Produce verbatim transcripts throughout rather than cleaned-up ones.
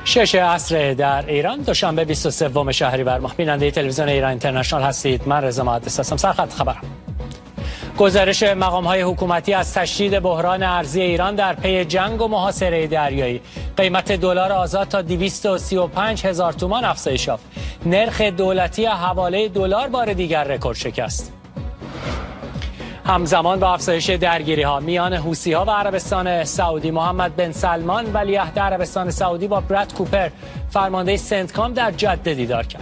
شش عصر در ایران، دوشنبه بیست و سوم شهریور ماه. بیننده تلویزیون ایران اینترنشنال هستید. من رضا مهندس هستم. سرخط خبرم. گزارش مقام‌های حکومتی از تشدید بحران ارزی ایران در پی جنگ و محاصره دریایی. قیمت دلار آزاد تا دویست و سی و پنج هزار تومان افزایش یافت. نرخ دولتی حواله دلار بار دیگر رکورد شکست. همزمان با افزایش درگیری‌ها میان حوثی‌ها و عربستان سعودی، محمد بن سلمان ولیعهد عربستان سعودی با براد کوپر فرمانده سنتکام در جده دیدار کرد.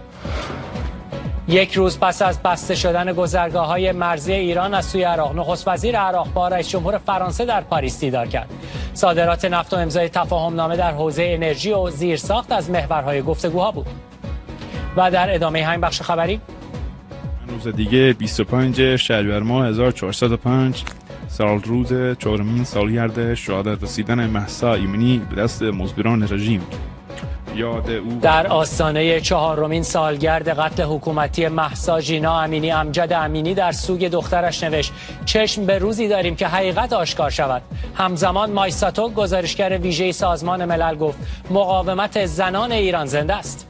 یک روز پس از بسته شدن گذرگاه‌های مرزی ایران از سوی عراق، نخست وزیر عراق با رئیس جمهور فرانسه در پاریس دیدار کرد. صادرات نفت و امضای تفاهم‌نامه در حوزه انرژی و زیرساخت از محورهای گفتگوها بود. و در ادامه همین بخش خبری، روز دیگه بیست و پنج شهریور ماه هزار و چهارصد و پنج سال روز چهارمین سالگرد شهادت رسیدن مهسا ایمنی به دست مزدوران رژیم. یاد او در آستانه چهارمین سالگرد قتل حکومتی مهسا ژینا امینی، امجد امینی در سوگ دخترش نوشت: چشم به روزی داریم که حقیقت آشکار شود. همزمان مایساتو، گزارشگر ویژه سازمان ملل، گفت مقاومت زنان ایران زنده است.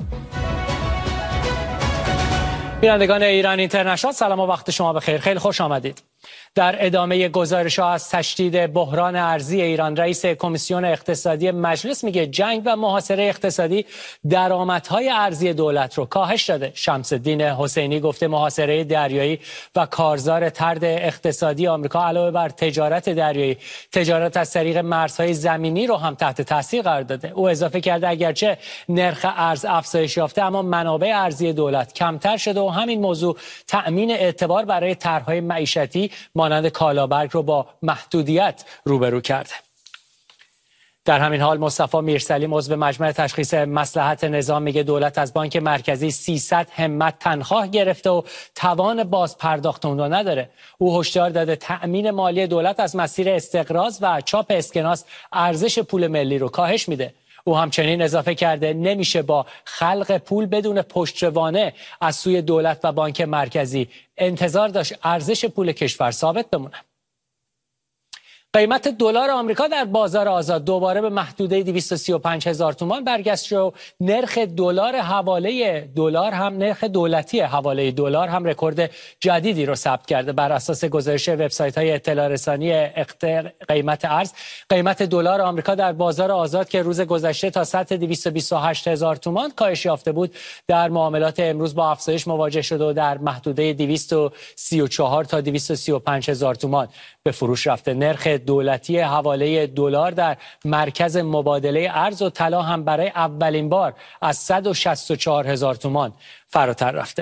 بینندگان ایران اینترنشنال، سلام و وقت شما بخیر. خیلی خوش آمدید. در ادامه گزارش‌ها از تشدید بحران ارزی ایران، رئیس کمیسیون اقتصادی مجلس میگه جنگ و محاصره اقتصادی درآمدهای ارزی دولت رو کاهش داده. شمس الدین حسینی گفته محاصره دریایی و کارزار طرد اقتصادی آمریکا علاوه بر تجارت دریایی، تجارت از طریق مرزهای زمینی رو هم تحت تاثیر قرار داده. او اضافه کرده اگرچه نرخ ارز افزایش یافته، اما منابع ارزی دولت کمتر شده و همین موضوع تأمین اعتبار برای طرح‌های معیشتی مانند کالابرگ رو با محدودیت روبرو کرده. در همین حال مصطفی میرسلیم، عضو مجمع تشخیص مصلحت نظام، میگه دولت از بانک مرکزی سیصد همت تنخواه گرفته و توان باز پرداخت اون رو نداره. او هشدار داده تأمین مالی دولت از مسیر استقراض و چاپ اسکناس ارزش پول ملی رو کاهش میده. او همچنین اضافه کرده نمیشه با خلق پول بدون پشتوانه از سوی دولت و بانک مرکزی انتظار داشت ارزش پول کشور ثابت بمونه. قیمت دلار آمریکا در بازار آزاد دوباره به محدوده دویست و سی و پنج هزار تومان برگشت و نرخ دلار حواله دلار هم نرخ دولتی حواله دلار هم رکورد جدیدی رو ثبت کرده. بر اساس گزارش وبسایت‌های اطلاع رسانی قیمت ارز، قیمت دلار آمریکا در بازار آزاد که روز گذشته تا سطح دویست و بیست و هشت هزار تومان کاهش یافته بود، در معاملات امروز با افزایش مواجه شده و در محدوده دویست و سی و چهار تا دویست و سی و پنج هزار تومان به فروش رفته. نرخ دولتی حواله دلار در مرکز مبادله ارز و طلا هم برای اولین بار از صد و شصت و چهار هزار تومان فراتر رفته.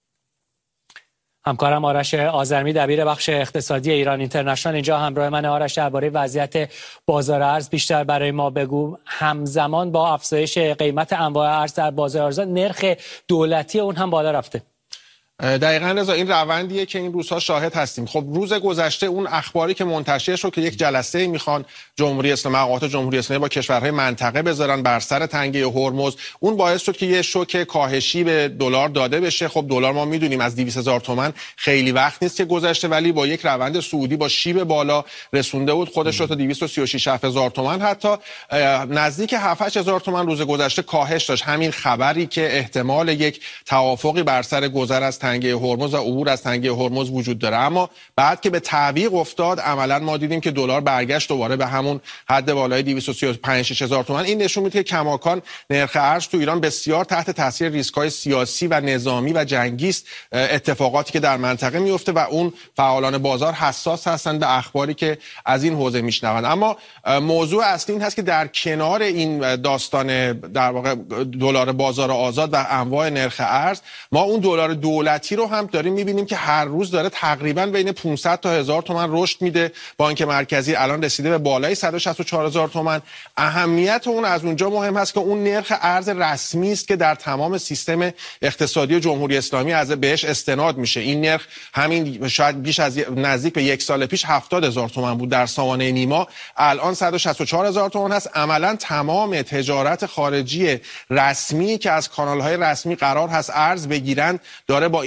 همکارم آرش آذرمی، دبیر بخش اقتصادی ایران اینترنشنال، اینجا همراه من. آرش، درباره وضعیت بازار ارز بیشتر برای ما بگو. همزمان با افزایش قیمت انواع ارز در بازار ارز، نرخ دولتی اون هم بالا رفته. دقیقاً رضا، این روندیه که این روزها شاهد هستیم. خب روز گذشته اون اخباری که منتشر شد که یک جلسه میخوان جمهوری اسلامی، مقامات جمهوری اسلامی با کشورهای منطقه بذارن بر سر تنگه هرمز، اون باعث شد که یه شوک کاهشی به دلار داده بشه. خب دلار ما میدونیم از دویست هزار تومان خیلی وقت نیست که گذشته، ولی با یک روند صعودی با شیب بالا رسونده بود خودش رو تا دویست و سی و شش هزار تومان، حتی نزدیک هفت هشت هزار تومان روز گذشته کاهش داشت. همین خبری که احتمال یک توافقی بر سر گذر از تنگه هرمز و عبور از تنگه هرمز وجود داره، اما بعد که به تعویق افتاد عملا ما دیدیم که دلار برگشت دوباره به همون حد بالای دویست و سی و پنج هزار تومان. این نشون میده که کماکان نرخ ارز تو ایران بسیار تحت تاثیر ریسک‌های سیاسی و نظامی و جنگی است، اتفاقاتی که در منطقه میفته و اون فعالان بازار حساس هستند به اخباری که از این حوزه میشنوند. اما موضوع اصلی این هست که در کنار این داستان در واقع دلار بازار آزاد و انواع نرخ ارز، ما اون دلار دولتی رو هم داریم میبینیم که هر روز داره تقریبا بین پانصد تا هزار تومان رشد میده. بانک مرکزی الان رسیده به بالای صد و شصت و چهار هزار تومان. اهمیت اون از اونجا مهم هست که اون نرخ ارز رسمی است که در تمام سیستم اقتصادی جمهوری اسلامی از بهش استناد میشه. این نرخ همین شاید بیش از نزدیک به یک سال پیش هفتاد هزار تومان بود در سامانه نیما، الان صد و شصت و چهار هزار تومان هست. عملا تمام تجارت خارجی رسمی که از کانال‌های رسمی قرار هست ارز بگیرن داره با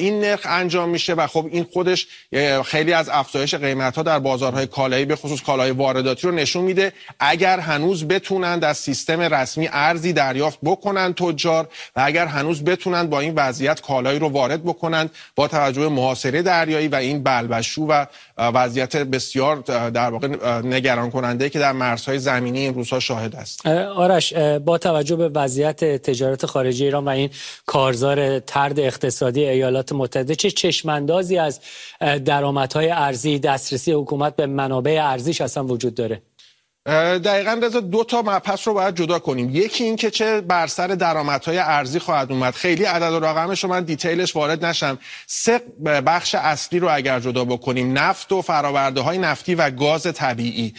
این نرخ انجام میشه و خب این خودش خیلی از افزایش قیمت‌ها در بازارهای کالایی به خصوص کالای وارداتی رو نشون میده. اگر هنوز بتونن از سیستم رسمی ارزی دریافت بکنن تجار و اگر هنوز بتونن با این وضعیت کالایی رو وارد بکنن با توجه به محاصره دریایی و این بلبشو و وضعیت بسیار در واقع نگران کننده که در مرزهای زمینی این روزها شاهد است. آرش، با توجه به وضعیت تجارت خارجی ایران و این کارزار طرد اقتصادی ایالات متحده، چه چشماندازی از درآمدهای ارزی، دسترسی حکومت به منابع ارزیش اصلا وجود داره؟ دقیقاً رضا، دو تا مبحث رو باید جدا کنیم. یکی این که چه بر سر درآمدهای ارزی خواهد اومد. خیلی عدد و رقمش رو من دیتیلش وارد نشم. سه بخش اصلی رو اگر جدا بکنیم، نفت و فرآورده‌های نفتی و گاز طبیعی،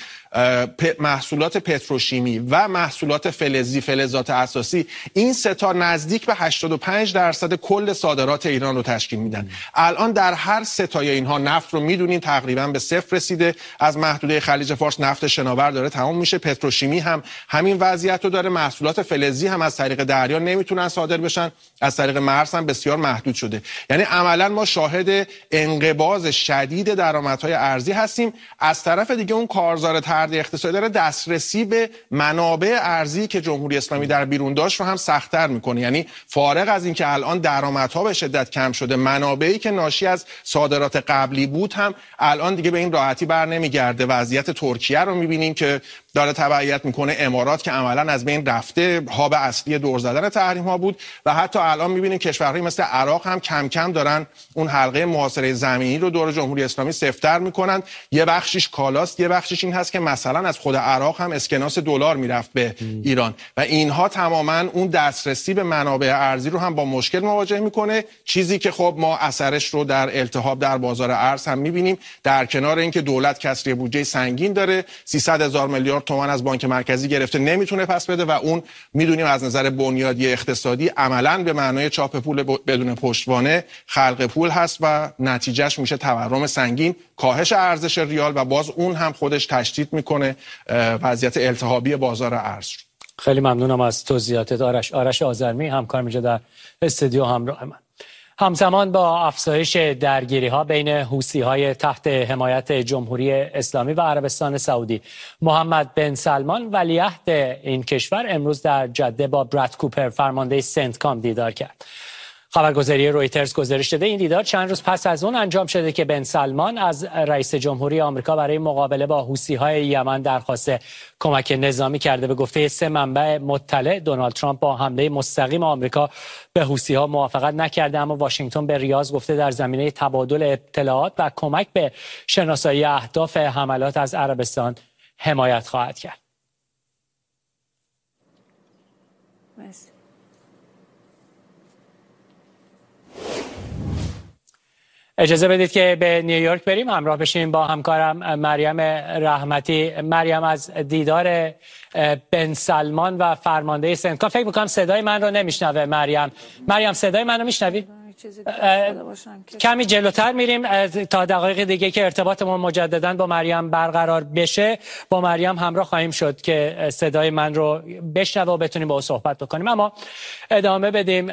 محصولات پتروشیمی و محصولات فلزی، فلزات اساسی، این سه تا نزدیک به هشتاد و پنج درصد کل صادرات ایران رو تشکیل میدن. الان در هر سه تای اینها نفت رو میدونین تقریبا به صفر رسیده. از محدوده خلیج فارس نفت شناور داره تمام میشه. پتروشیمی هم همین وضعیت رو داره. محصولات فلزی هم از طریق دریا نمیتونن صادر بشن، از طریق مرز هم بسیار محدود شده. یعنی عملا ما شاهد انقباض شدید درآمدهای ارزی هستیم. از طرف دیگه اون کارزار اقتصادی داره دسترسی به منابع ارزی که جمهوری اسلامی در بیرون داشت رو هم سخت‌تر میکنه. یعنی فارغ از اینکه الان درآمدها به شدت کم شده، منابعی که ناشی از صادرات قبلی بود هم الان دیگه به این راحتی بر نمیگرده. وضعیت ترکیه رو میبینیم که داره تبعیت میکنه، امارات که عملا از بین رفته، هاب اصلی دور زدن تحریم ها بود و حتی الان میبینیم کشورهایی مثل عراق هم کم کم دارن اون حلقه محاصره زمینی رو دور جمهوری اسلامی سفت‌تر میکنن. یه بخشش کالاست، یه بخشش این هست که مثلا از خود عراق هم اسکناس دلار میرفت به ایران و اینها تماما اون دسترسی به منابع ارزی رو هم با مشکل مواجه میکنه. چیزی که خب ما اثرش رو در التهاب در بازار ارز هم میبینیم. در کنار اینکه دولت کسری بودجه سنگین داره، سیصد هزار میلیارد تومان از بانک مرکزی گرفته نمیتونه پس بده و اون میدونیم از نظر بنیادی اقتصادی عملاً به معنای چاپ پول بدون پشتوانه خلق پول هست و نتیجهش میشه تورم سنگین، کاهش ارزش ریال و باز اون هم خودش تشدید میکنه وضعیت التهابی بازار ارز. خیلی ممنونم از توضیحاتت آرش. آرش آذرمی، همکار اینجا در استودیو همراه من. همزمان با افزایش درگیری‌ها بین حوثی‌های تحت حمایت جمهوری اسلامی و عربستان سعودی، محمد بن سلمان ولیعهد این کشور امروز در جده با براد کوپر فرمانده سنتکام دیدار کرد. خبرگزاری رویترز گزارش داده این دیدار چند روز پس از اون انجام شده که بن سلمان از رئیس جمهوری آمریکا برای مقابله با حوثی‌های یمن درخواست کمک نظامی کرده. به گفته سه منبع مطلع، دونالد ترامپ با حمله مستقیم آمریکا به حوثی‌ها موافقت نکرده، اما واشنگتن به ریاض گفته در زمینه تبادل اطلاعات و کمک به شناسایی اهداف حملات از عربستان حمایت خواهد کرد. بس. اجازه بدید که به نیویورک بریم، همراه بشیم با همکارم مریم رحمتی. مریم، از دیدار بن سلمان و فرمانده سنتکام فکر میکنم صدای من رو نمیشنوه. مریم مریم صدای من رو میشنوی؟ کمی جلوتر میریم تا دقایق دیگه که ارتباطمون مجددا با مریم برقرار بشه. با مریم همراه خواهیم شد که صدای من رو بشنوه و بتونیم با او صحبت بکنیم. اما ادامه بدیم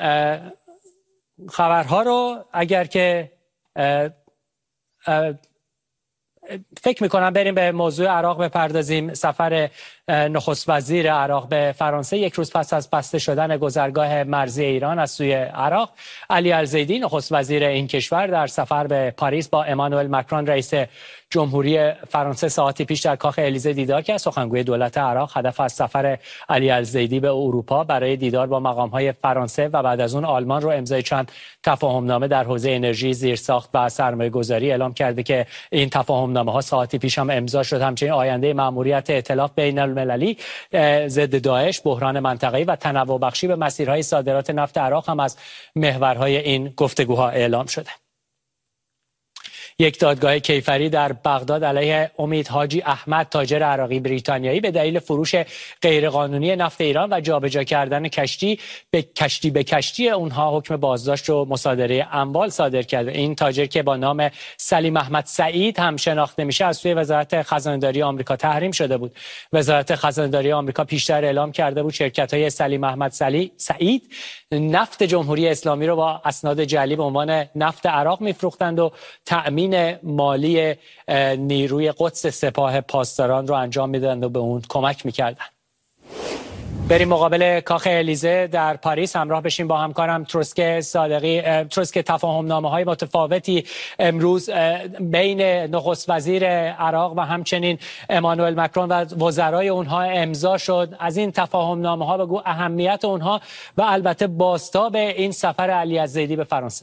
خبرها رو. اگر که اه اه فکر میکنم بریم به موضوع عراق بپردازیم. سفر نخست وزیر عراق به فرانسه یک روز پس از بسته شدن گذرگاه مرزی ایران از سوی عراق، علی الزیدی نخست وزیر این کشور در سفر به پاریس با امانوئل مکرون رئیس جمهوری فرانسه ساعتی پیش در کاخ الیزه دیدار کرد. سخنگوی دولت عراق هدف از سفر علی الزیدی به اروپا برای دیدار با مقام‌های فرانسه و بعد از اون آلمان رو امضای چند تفاهمنامه در حوزه انرژی، زیرساخت و سرمایه‌گذاری اعلام کرده که این تفاهمنامه‌ها ساعتی پیش هم امضا شد. همچنین آینده مأموریت ائتلاف بین المللی ضد داعش، بحران منطقه‌ای و تنوع بخشی به مسیرهای صادرات نفت عراق هم از محورهای این گفتگوها اعلام شده. یک دادگاه کیفری در بغداد علیه امید حاجی احمد تاجر عراقی بریتانیایی به دلیل فروش غیرقانونی نفت ایران و جابجا کردن کشتی به کشتی به کشتی اونها حکم بازداشت و مصادره اموال صادر کرده. این تاجر که با نام سلیم احمد سعید هم شناخته میشه از سوی وزارت خزانه‌داری آمریکا تحریم شده بود. وزارت خزانه‌داری آمریکا پیشتر اعلام کرده بود شرکت‌های سلیم احمد سعید نفت جمهوری اسلامی رو با اسناد جعلی به عنوان نفت عراق میفروختند و تأمین مالی نیروی قدس سپاه پاسداران رو انجام میدادند و به اون کمک میکردند. بریم مقابل کاخ الیزه در پاریس همراه بشیم با همکارم تروسک صادقی. تروسک، تفاهم نامه های متفاوتی امروز بین نخست وزیر عراق و همچنین امانوئل مکرون و وزرای اونها امضا شد. از این تفاهم نامه ها بگو اهمیت اونها و البته بازتاب این سفر علی الزیدی به فرانسه.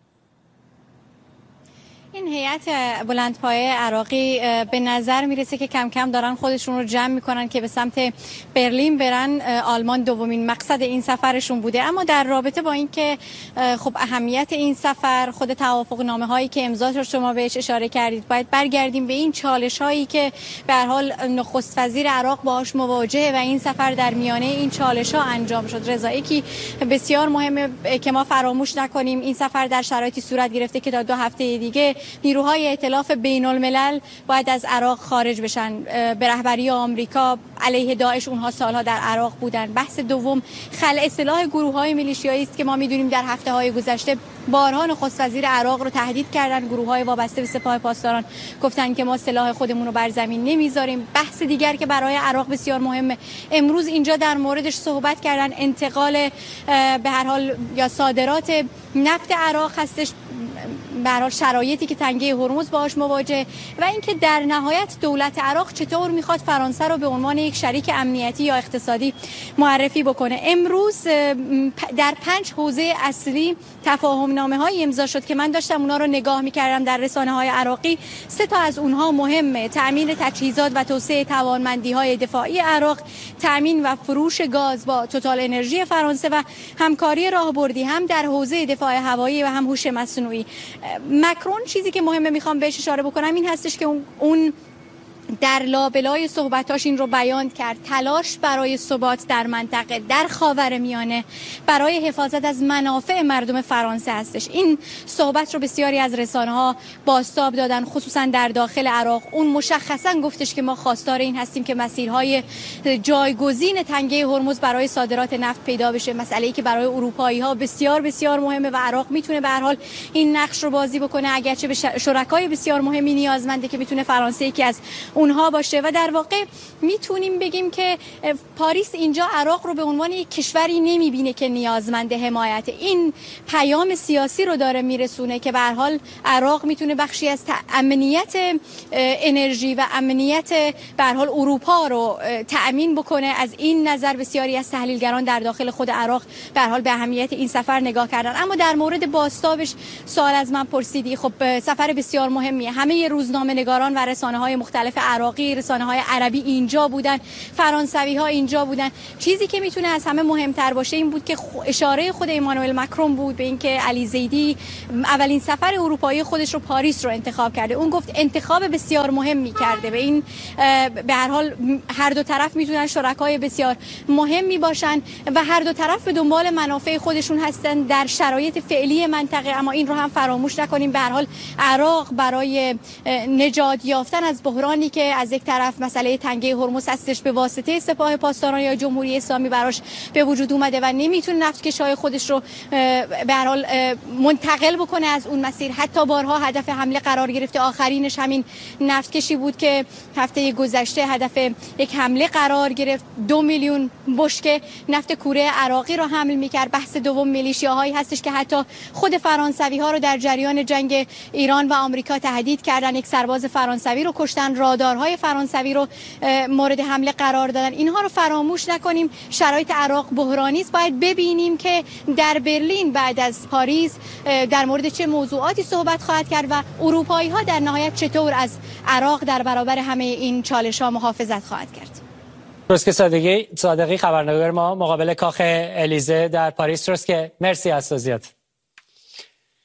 این هیئت بلندپایه عراقی به نظر میرسه که کم کم دارن خودشون رو جمع میکنن که به سمت برلین برن. آلمان دومین مقصد این سفرشون بوده، اما در رابطه با اینکه خب اهمیت این سفر، خود توافق نامه هایی که امضا رو شما بهش اشاره کردید، باید برگردیم به این چالش هایی که به هر حال نخست وزیر عراق باهاش مواجهه و این سفر در میانه این چالش ها انجام شد. رضایی که بسیار مهمه که ما فراموش نکنیم این سفر در شرایطی صورت گرفته که تا دو هفته دیگه نیروهای ائتلاف بین الملل باید از عراق خارج بشن. به رهبری آمریکا علیه داعش اونها سالها در عراق بودن. بحث دوم خلع سلاح گروه‌های میلیشیایی است که ما می‌دونیم در هفته‌های گذشته بارها نخست وزیر عراق رو تهدید کردن. گروه‌های وابسته به سپاه پاسداران گفتن که ما سلاح خودمون رو بر زمین نمیذاریم. بحث دیگر که برای عراق بسیار مهمه، امروز اینجا در موردش صحبت کردن، انتقال به هر حال یا صادرات نفت عراق هستش، به هر حال شرایطی که تنگه هرمز باهاش مواجه و اینکه در نهایت دولت عراق چطور میخواد فرانسه رو به عنوان یک شریک امنیتی یا اقتصادی معرفی بکنه. امروز در پنج حوزه اصلی تفاهم نامه های امضا شد که من داشتم اونا رو نگاه میکردم در رسانه های عراقی. سه تا از اونها مهمه: تأمین تجهیزات و توسعه توانمندی های دفاعی عراق، تأمین و فروش گاز با توتال انرژی فرانسه و همکاری راهبردی هم در حوزه دفاع هوایی و هم هوش مصنوعی. مکرون چیزی که مهمه میخوام بهش اشاره بکنم این هستش که اون در لابلای صحبتاش این رو بیان کرد: تلاش برای ثبات در منطقه، در خاورمیانه، برای حفاظت از منافع مردم فرانسه هستش. این صحبت رو بسیاری از رسانه‌ها بازتاب دادن، خصوصا در داخل عراق. اون مشخصا گفتش که ما خواستار این هستیم که مسیرهای جایگزین تنگه هرمز برای صادرات نفت پیدا بشه، مسئله‌ای که برای اروپایی‌ها بسیار بسیار مهمه و عراق میتونه به هر حال این نقش رو بازی بکنه، اگرچه به شرکای بسیار مهمی نیازمنده که میتونه فرانسه یکی از اونها باشه. و در واقع میتونیم بگیم که پاریس اینجا عراق رو به عنوان یک کشوری نمیبینه که نیازمند حمایت. این پیام سیاسی رو داره میرسونه که به هر حال عراق میتونه بخشی از امنیت انرژی و امنیت به هر حال اروپا رو تأمین بکنه. از این نظر بسیاری از تحلیلگران در داخل خود عراق به هر حال به اهمیت این سفر نگاه کردن. اما در مورد بازتابش سوال از من پرسیدی. خب سفر بسیار مهمیه. همه روزنامه‌نگاران و رسانه‌های مختلف عراقی، رسانه‌های عربی اینجا بودن، فرانسوی‌ها اینجا بودن. چیزی که میتونه از همه مهمتر باشه این بود که اشاره خود امانوئل مکرون بود به اینکه علی زیدی اولین سفر اروپایی خودش رو پاریس رو انتخاب کرده. اون گفت انتخاب بسیار مهمی کرده. به این به هر حال هر دو طرف میتونن شرکای بسیار مهمی باشن و هر دو طرف به دنبال منافع خودشون هستن در شرایط فعلی منطقه. اما این رو هم فراموش نکنیم، به هر حال عراق برای نجات یافتن از بحرانی که از یک طرف مسئله تنگه هرمز هستش به واسطه سپاه پاسداران یا جمهوری اسلامی براش به وجود اومده و نمیتونه نفتکش‌های خودش رو به هر حال منتقل بکنه از اون مسیر. حتی بارها هدف حمله قرار گرفته. آخرینش همین نفتکشی بود که هفته گذشته هدف یک حمله قرار گرفت. دو میلیون بشکه نفت کوره عراقی رو حمل میکرد. بحث دوم میلیشیاهایی هستش که حتی خود فرانسوی ها رو در جریان جنگ ایران و آمریکا تهدید کردن. یک سرباز فرانسوی رو کشتن، رادارهای فرانسوی رو مورد حمله قرار دادن. اینها رو فراموش نکنیم. شرایط عراق بحرانی است. باید ببینیم که در برلین بعد از پاریس در مورد چه موضوعاتی صحبت خواهد کرد و اروپایی ها در نهایت چطور از عراق در برابر همه این چالش ها محافظت خواهد کرد. تروسک صادقی صادقی خبرنگار ما مقابل کاخ الیزه در پاریس. تروسک، مرسی از توضیحات.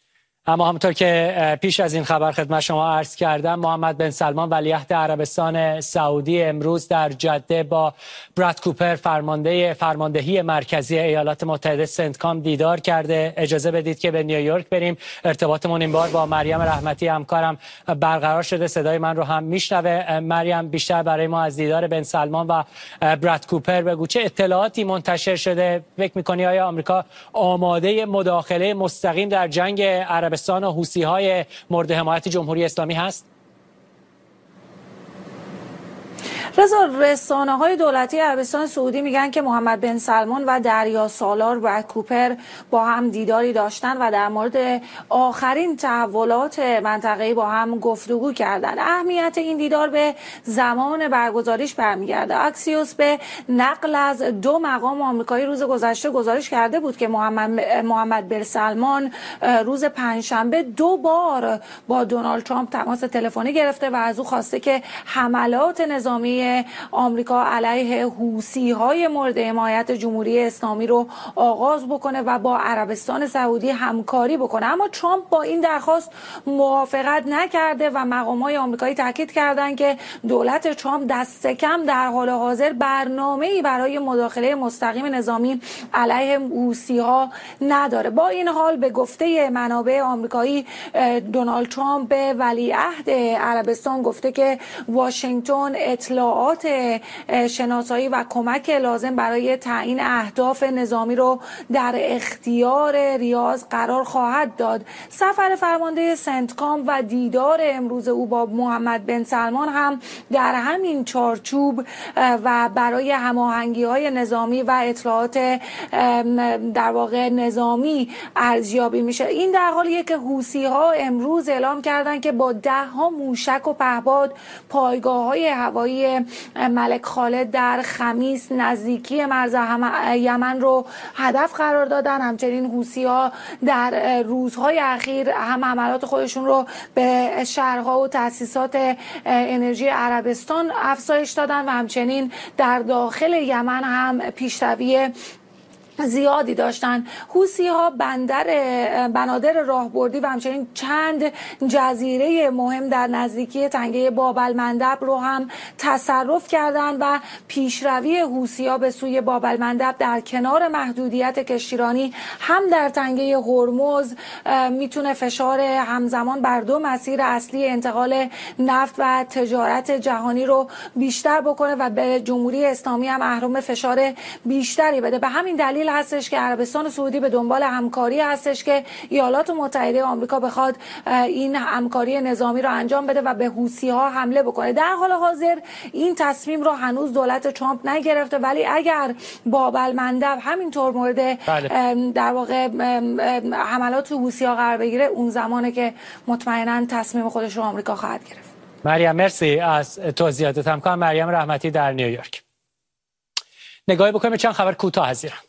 اما همونطور که پیش از این خبر خدمت شما عرض کردم، محمد بن سلمان ولیعهد عربستان سعودی امروز در جده با براد کوپر فرمانده فرماندهی مرکزی ایالات متحده سنتکام دیدار کرده. اجازه بدید که به نیویورک بریم. ارتباطمون این بار با مریم رحمتی همکارم برقرار شده. صدای من رو هم میشنوه. مریم، بیشتر برای ما از دیدار بن سلمان و براد کوپر بگو. چه اطلاعاتی منتشر شده؟ فکر می‌کنی آیا آمریکا آماده مداخله مستقیم در جنگ عربستان و حوثی‌های مورد حمایت جمهوری اسلامی هست؟ رضا، رسانه‌های دولتی عربستان سعودی میگن که محمد بن سلمان و دریا سالار براد کوپر با هم دیداری داشتن و در مورد آخرین تحولات منطقه‌ای با هم گفتگو کردند. اهمیت این دیدار به زمان برگزاریش برمیگرده. اکسیوس به نقل از دو مقام آمریکایی روز گذشته گزارش کرده بود که محمد محمد بن سلمان روز پنجشنبه دو بار با دونالد ترامپ تماس تلفنی گرفته و از او خواسته که حملات نظامی آمریکا علیه حوثی‌های مورد حمایت جمهوری اسلامی رو آغاز بکنه و با عربستان سعودی همکاری بکنه. اما ترامپ با این درخواست موافقت نکرده و مقام‌های آمریکایی تاکید کردند که دولت ترامپ دست کم در حال حاضر برنامه‌ای برای مداخله مستقیم نظامی علیه حوثی‌ها نداره. با این حال به گفته منابع آمریکایی، دونالد ترامپ به ولیعهد عربستان گفته که واشنگتن اطلاعات شناسایی و کمک لازم برای تعیین اهداف نظامی رو در اختیار ریاض قرار خواهد داد. سفر فرمانده سنتکام و دیدار امروز او با محمد بن سلمان هم در همین چارچوب و برای هماهنگی‌های نظامی و اطلاعات در واقع نظامی ارزیابی میشه. این در حالیه که حوثی‌ها امروز اعلام کردند که با ده ها موشک و پهپاد پایگاه‌های هوایی ملک خالد در خمیس نزدیکی مرز یمن رو هدف قرار دادن. همچنین حوثی‌ها در روزهای اخیر هم حملات خودشون رو به شهرها و تأسیسات انرژی عربستان افزایش دادن و همچنین در داخل یمن هم پیشروی زیادی داشتن. حوثی‌ها بندر بنادر راهبردی و همچنین چند جزیره مهم در نزدیکی تنگه باب المندب رو هم تصرف کردند و پیشروی حوثی‌ها به سوی باب المندب در کنار محدودیت کشتیرانی هم در تنگه هرمز میتونه فشار همزمان بر دو مسیر اصلی انتقال نفت و تجارت جهانی رو بیشتر بکنه و به جمهوری اسلامی هم اهرم فشار بیشتری بده. به همین دلیل هستش که عربستان سعودی به دنبال همکاری هستش که ایالات متحده آمریکا بخواد این همکاری نظامی رو انجام بده و به حوثی‌ها حمله بکنه. در حال حاضر این تصمیم رو هنوز دولت ترامپ نگرفته، ولی اگر باب المندب همینطور مورد بله. در واقع حملات حوثی‌ها قرار بگیره، اون زمانه که مطمئناً تصمیم خودش رو آمریکا خواهد گرفت. مریم، مرسی از توضیحاتت. همکارم مریم رحمتی در نیویورک. نگاهی بکنیم چند خبر کوتاه از ایران.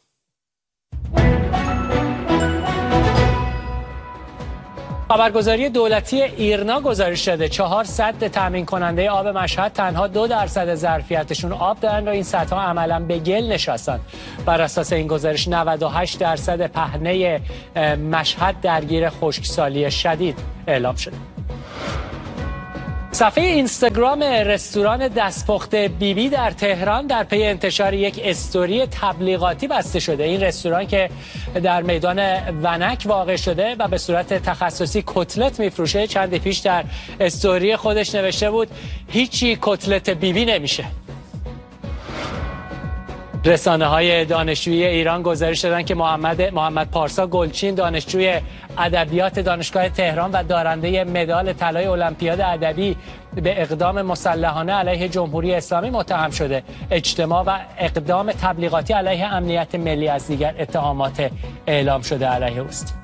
خبرگزاری دولتی ایرنا گزارش داده چهار سد تامین کننده آب مشهد تنها دو درصد ظرفیتشون آب دارن و این سدها عملاً به گل نشستن. بر اساس این گزارش نود و هشت درصد پهنه مشهد درگیر خشکسالی شدید اعلام شده. صفحه اینستاگرام رستوران دستپخته بیبی بی در تهران در پی انتشار یک استوری تبلیغاتی بسته شده. این رستوران که در میدان ونک واقع شده و به صورت تخصصی کتلت میفروشه، چند پیش در استوری خودش نوشته بود هیچی کتلت بیبی بی نمیشه. رسانه‌های دانشجویی ایران گزارش دادن که محمد محمد پارسا گلچین، دانشجوی ادبیات دانشگاه تهران و دارنده مدال طلای المپیاد ادبی، به اقدام مسلحانه علیه جمهوری اسلامی متهم شده. اجتماع و اقدام تبلیغاتی علیه امنیت ملی از دیگر اتهامات اعلام شده علیه اوست.